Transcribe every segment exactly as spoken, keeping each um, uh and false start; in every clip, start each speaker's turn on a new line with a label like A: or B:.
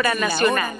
A: hora nacional.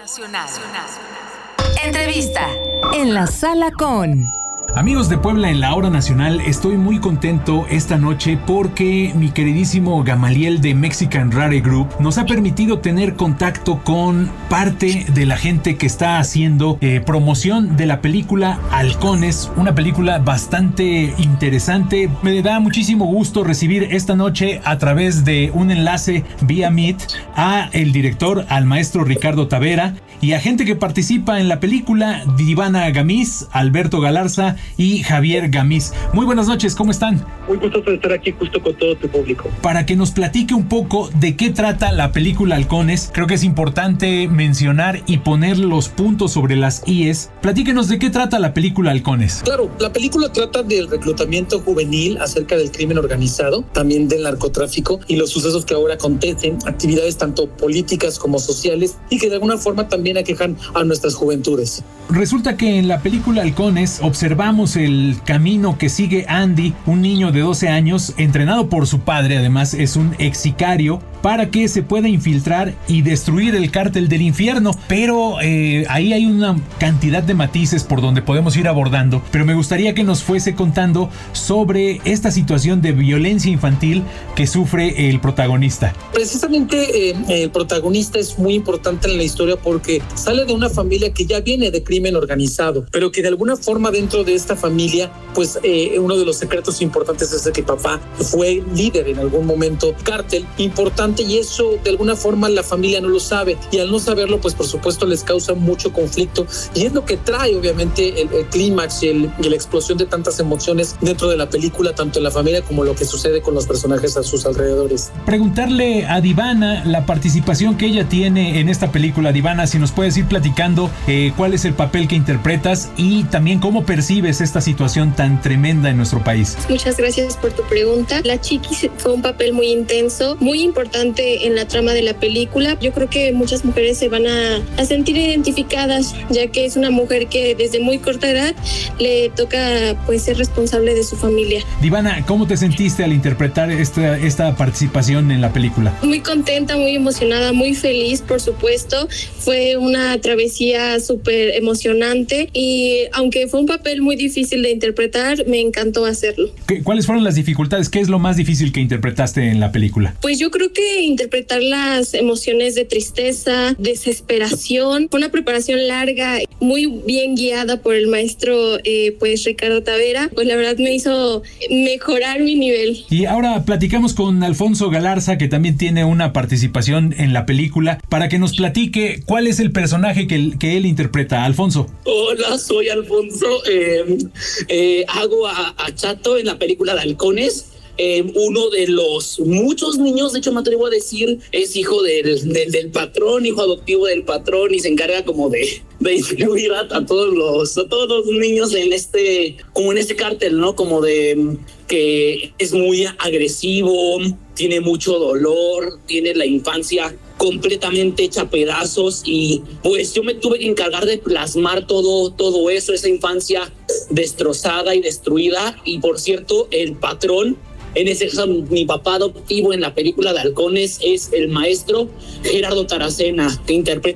B: Entrevista en la sala con...
C: Amigos de Puebla en la Hora Nacional, estoy muy contento esta noche porque mi queridísimo Gamaliel de Mexican Rare Group nos ha permitido tener contacto con parte de la gente que está haciendo eh, promoción de la película Halcones, una película bastante interesante. Me da muchísimo gusto recibir esta noche a través de un enlace vía Meet a el director, al maestro Ricardo Tavera, y a gente que participa en la película: Divana Gamiz, Alberto Galarza y Javier Gamiz. Muy buenas noches, ¿cómo están?
D: Muy gustoso de estar aquí justo con todo tu público.
C: Para que nos platique un poco de qué trata la película Halcones, creo que es importante mencionar y poner los puntos sobre las íes. Platíquenos de qué trata la película Halcones.
D: Claro, la película trata del reclutamiento juvenil acerca del crimen organizado, también del narcotráfico y los sucesos que ahora acontecen, actividades tanto políticas como sociales y que de alguna forma también aquejan a nuestras juventudes.
C: Resulta que en la película Halcones observamos el camino que sigue Andy, un niño de doce años, entrenado por su padre, además es un ex sicario, para que se pueda infiltrar y destruir el cártel del infierno. Pero eh, ahí hay una cantidad de matices por donde podemos ir abordando, pero me gustaría que nos fuese contando sobre esta situación de violencia infantil que sufre el protagonista.
D: Precisamente eh, el protagonista es muy importante en la historia porque sale de una familia que ya viene de crimen organizado, pero que de alguna forma dentro de esta familia, pues eh, uno de los secretos importantes es de que papá fue líder en algún momento, cártel importante, y eso de alguna forma la familia no lo sabe, y al no saberlo pues por supuesto les causa mucho conflicto, y es lo que trae obviamente el, el clímax y, el, y la explosión de tantas emociones dentro de la película, tanto en la familia como lo que sucede con los personajes a sus alrededores.
C: Preguntarle a Divana la participación que ella tiene en esta película. Divana, si nos puedes ir platicando eh, cuál es el papel que interpretas y también cómo percibes esta situación tan tremenda en nuestro país.
E: Muchas gracias por tu pregunta. La Chiquis fue un papel muy intenso, muy importante en la trama de la película. Yo creo que muchas mujeres se van a, a sentir identificadas, ya que es una mujer que desde muy corta edad le toca pues ser responsable de su familia.
C: Divana, ¿cómo te sentiste al interpretar esta, esta participación en la película?
E: Muy contenta, muy emocionada, muy feliz, por supuesto. Fue una travesía súper emocionante y aunque fue un papel muy difícil de interpretar, me encantó hacerlo.
C: ¿Qué, ¿Cuáles fueron las dificultades? ¿Qué es lo más difícil que interpretaste en la película?
E: Pues yo creo que interpretar las emociones de tristeza, desesperación. Fue una preparación larga, muy bien guiada por el maestro eh, pues Ricardo Tavera. Pues la verdad me hizo mejorar mi nivel.
C: Y ahora platicamos con Alfonso Galarza, que también tiene una participación en la película, para que nos platique cuál es el personaje que, que él interpreta. Alfonso.
F: Hola, soy Alfonso. Eh, eh, hago a, a Chato en la película de Halcones. Eh, uno de los muchos niños, de hecho me atrevo a decir, es hijo del, del, del patrón, hijo adoptivo del patrón, y se encarga como de, de incluir a, a todos los a todos los niños en este, como en este cártel, ¿no? Como de que es muy agresivo, tiene mucho dolor, tiene la infancia completamente hecha pedazos, y pues yo me tuve que encargar de plasmar todo, todo eso, esa infancia destrozada y destruida. Y por cierto, el patrón, en ese caso mi papá adoptivo en la película de Halcones, es el maestro Gerardo Taracena, que interpreta